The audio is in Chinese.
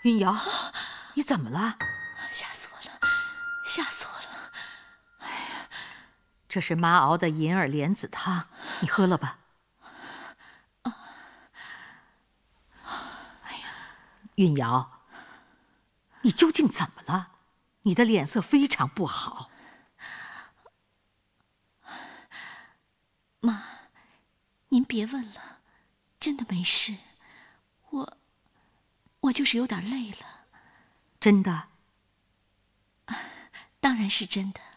云瑶，你怎么了？ 吓死我了，吓死我了！ 哎呀，这是妈熬的银耳莲子汤，你喝了吧。哎呀，云瑶，你究竟怎么了？你的脸色非常不好。 妈，您别问了，真的没事。我就是有点累了。 真的？ 当然是真的。